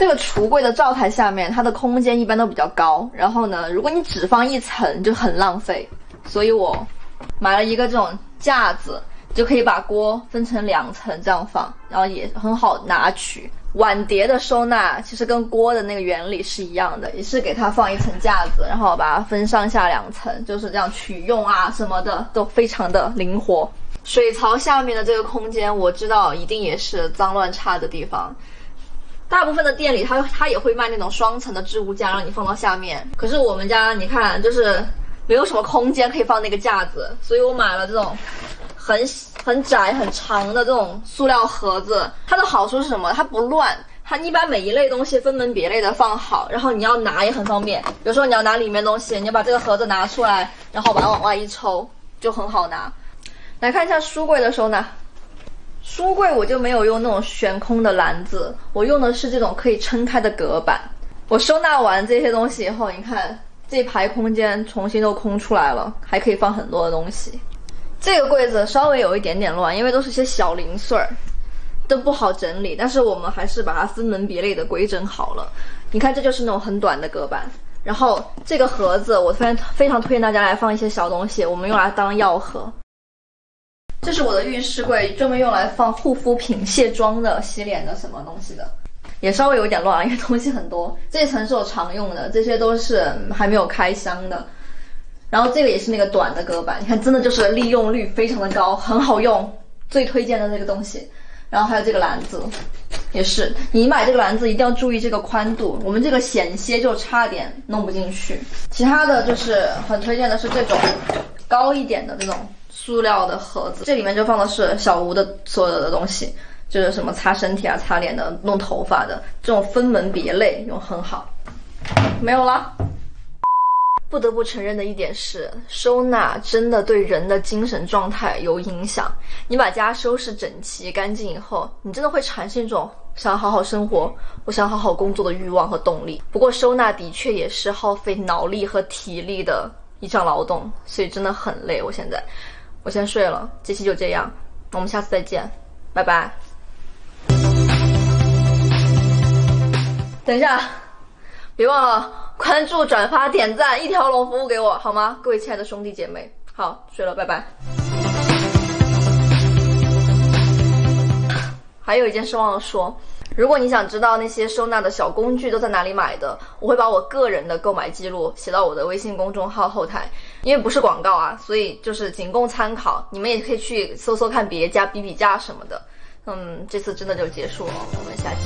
个橱柜的灶台下面，它的空间一般都比较高，然后呢，如果你只放一层就很浪费，所以我买了一个这种架子，就可以把锅分成2层这样放，然后也很好拿取。碗碟的收纳其实跟锅的那个原理是一样的，也是给它放一层架子，然后把它分上下2层，就是这样取用啊什么的都非常的灵活。水槽下面的这个空间，我知道一定也是脏乱差的地方。大部分的店里它也会卖那种双层的置物架，让你放到下面。可是我们家你看，就是没有什么空间可以放那个架子，所以我买了这种很窄很长的这种塑料盒子。它的好处是什么？它不乱，你把每一类东西分门别类的放好，然后你要拿也很方便。比如说你要拿里面东西，你就把这个盒子拿出来，然后把它往外一抽，就很好拿。来看一下书柜的收纳。书柜我就没有用那种悬空的篮子，我用的是这种可以撑开的隔板。我收纳完这些东西以后，你看这排空间重新都空出来了，还可以放很多的东西。这个柜子稍微有一点点乱，因为都是些小零碎儿，都不好整理，但是我们还是把它分门别类的规整好了。你看这就是那种很短的隔板，然后这个盒子我非常推荐大家来放一些小东西，我们用来当药盒。这是我的浴室柜，专门用来放护肤品、卸妆的、洗脸的什么东西的，也稍微有点乱，因为东西很多。这一层是我常用的，这些都是还没有开箱的。然后这个也是那个短的隔板，你看真的就是利用率非常的高，很好用，最推荐的这个东西。然后还有这个篮子，也是你买这个篮子一定要注意这个宽度，我们这个险些就差点弄不进去。其他的就是很推荐的是这种高一点的这种塑料的盒子，这里面就放的是小吴的所有的东西，就是什么擦身体啊、擦脸的、弄头发的，这种分门别类用很好。没有了。不得不承认的一点是，收纳真的对人的精神状态有影响。你把家收拾整齐干净以后，你真的会产生一种想好好生活，我想好好工作的欲望和动力。不过收纳的确也是耗费脑力和体力的一项劳动，所以真的很累。我先睡了，这期就这样，我们下次再见，拜拜。等一下，别忘了关注、转发、点赞，一条龙服务给我，好吗？各位亲爱的兄弟姐妹，好，睡了，拜拜。还有一件事忘了说，如果你想知道那些收纳的小工具都在哪里买的，我会把我个人的购买记录写到我的微信公众号后台，因为不是广告啊，所以就是仅供参考，你们也可以去搜搜看别家比价什么的。这次真的就结束了，我们下期